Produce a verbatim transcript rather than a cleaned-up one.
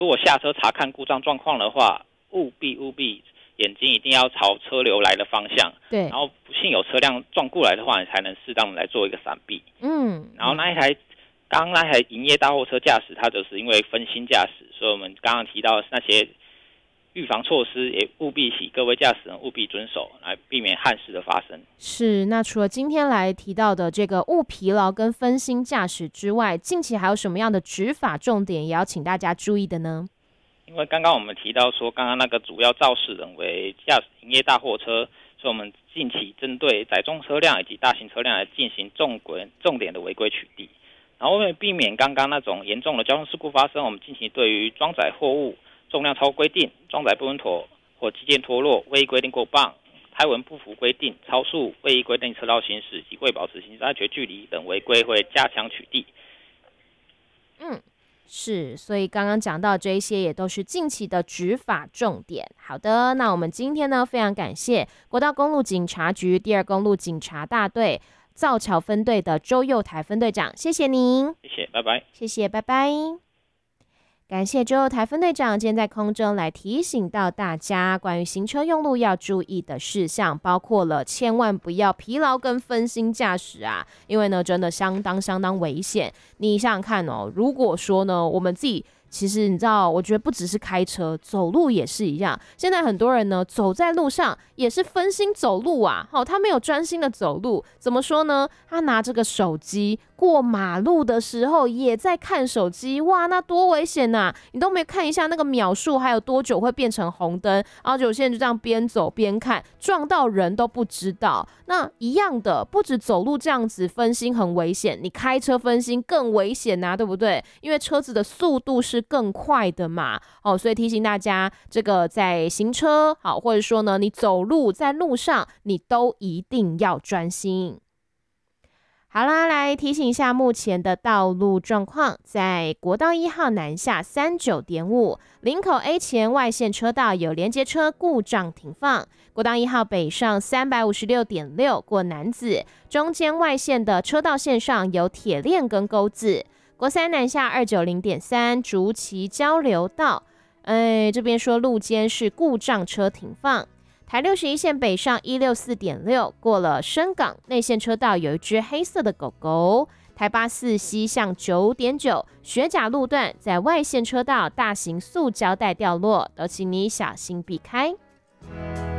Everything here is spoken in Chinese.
如果下车查看故障状况的话，务必务必眼睛一定要朝车流来的方向， 对， 然后不幸有车辆撞过来的话，你才能适当的来做一个闪避。 嗯， 然后那一台刚刚那台营业大货车驾驶，它就是因为分心驾驶，所以我们刚刚提到的那些预防措施也务必请各位驾驶人务必遵守，来避免憾事的发生。 是，那除了今天来提到的这个误疲劳跟分心驾驶之外，近期还有什么样的执法重点也要请大家注意的呢？ 因为刚刚我们提到说，刚刚那个主要肇事人为驾驶营业大货车，所以我们近期针对载重车辆以及大型车辆来进行重轨重点的违规取缔。然后为了避免刚刚那种严重的交通事故发生，我们近期对于装载货物重量超规定、装载不稳妥或机件脱落、未依规定过磅、胎纹不符规定、超速、未依规定车道行驶及未保持行车安全距离等违规，会加强取缔。 嗯。是，所以刚刚讲到这一些也都是近期的执法重点。好的，那我们今天呢，非常感谢国道公路警察局第二公路警察大队造桥分队的周佑台分队长，谢谢您。 谢谢，拜拜。 谢谢，拜拜。感谢周佑台分队长今天在空中来提醒到大家关于行车用路要注意的事项，包括了千万不要疲劳跟分心驾驶啊，因为呢真的相当相当危险。你想想看哦，如果说呢我们自己其实你知道，我觉得不只是开车，走路也是一样。现在很多人呢，走在路上也是分心走路啊，好、哦，他没有专心的走路。怎么说呢？他拿这个手机过马路的时候也在看手机，哇，那多危险呐、啊！你都没看一下那个秒数还有多久会变成红灯，然后有些人就这样边走边看，撞到人都不知道。那一样的，不止走路这样子分心很危险，你开车分心更危险呐、啊，对不对？因为车子的速度是更快的嘛，哦，所以提醒大家，这个在行车好，或者说呢，你走路在路上，你都一定要专心。好啦，来提醒一下目前的道路状况，在国道一号南下三九点五林口 A 前外线车道有连接车故障停放，国道一号北上三百五十六点六过楠梓，中间外线的车道线上有铁链跟钩子。国三南下二九零点三竹崎交流道，哎，这边说路肩是故障车停放。台六十一线北上一六四点六过了深港内线车道有一只黑色的狗狗。台八四西向九点九学甲路段在外线车道大型塑胶袋掉落，都请你小心避开。